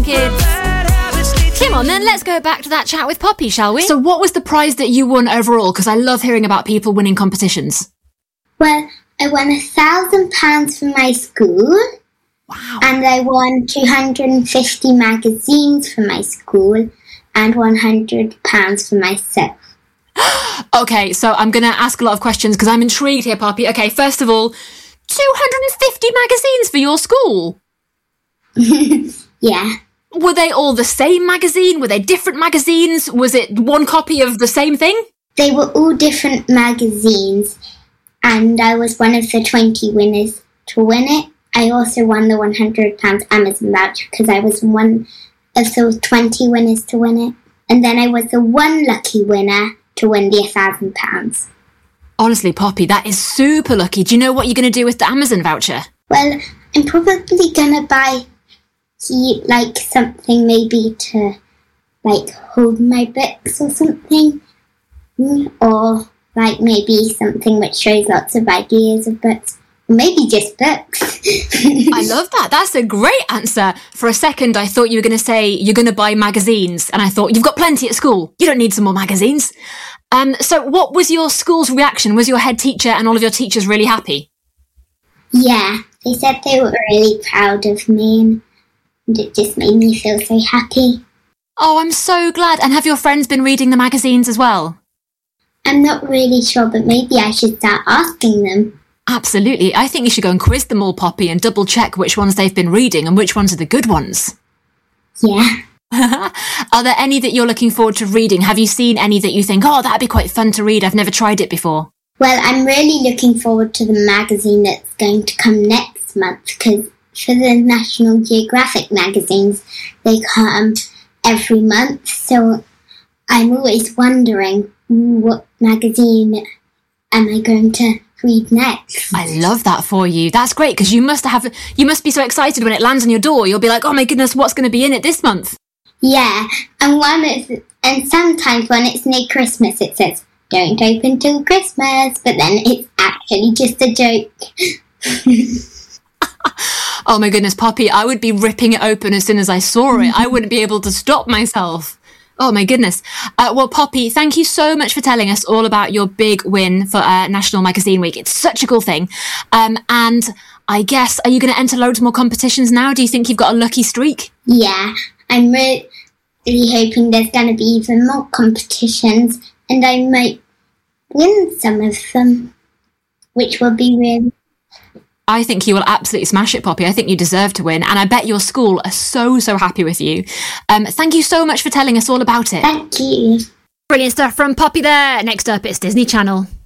kids. Come on then, let's go back to that chat with Poppy, shall we? So what was the prize that you won overall? Because I love hearing about people winning competitions. Well, I won £1,000 from my school. Wow. And I won 250 magazines from my school and £100 for myself. Okay, so I'm going to ask a lot of questions because I'm intrigued here, Poppy. Okay, first of all, 250 magazines for your school? Yeah. Were they all the same magazine? Were they different magazines? Was it one copy of the same thing? They were all different magazines, and I was one of the 20 winners to win it. I also won the £100 Amazon voucher because I was one of the 20 winners to win it. And then I was the one lucky winner to win the £1,000. Honestly, Poppy, that is super lucky. Do you know what you're going to do with the Amazon voucher? Well, I'm probably going to buy something maybe to hold my books or something. Or maybe something which shows lots of ideas of books. Or maybe just books. I love that. That's a great answer. For a second, I thought you were going to say you're going to buy magazines. And I thought, you've got plenty at school. You don't need some more magazines. So what was your school's reaction? Was your head teacher and all of your teachers really happy? Yeah, they said they were really proud of me and it just made me feel so happy. Oh, I'm so glad. And have your friends been reading the magazines as well? I'm not really sure, but maybe I should start asking them. Absolutely. I think you should go and quiz them all, Poppy, and double check which ones they've been reading and which ones are the good ones. Yeah. Are there any that you're looking forward to reading? Have you seen any that you think, oh, that'd be quite fun to read? I've never tried it before. Well, I'm really looking forward to the magazine that's going to come next month, because for the National Geographic magazines, they come every month. So I'm always wondering, what magazine am I going to read next? I love that for you. That's great, because you must be so excited when it lands on your door. You'll be like, oh my goodness, what's going to be in it this month? Yeah, and sometimes when it's near Christmas, it says, don't open till Christmas, but then it's actually just a joke. Oh my goodness, Poppy, I would be ripping it open as soon as I saw it. I wouldn't be able to stop myself. Oh my goodness. Well, Poppy, thank you so much for telling us all about your big win for National Magazine Week. It's such a cool thing. And I guess, are you going to enter loads more competitions now? Do you think you've got a lucky streak? Yeah, I'm really hoping there's going to be even more competitions and I might win some of them, which will be really... I think you will absolutely smash it, Poppy. I think you deserve to win, and I bet your school are so happy with you. Thank you so much for telling us all about it. Thank you. Brilliant stuff from Poppy there. Next up, it's Disney Channel.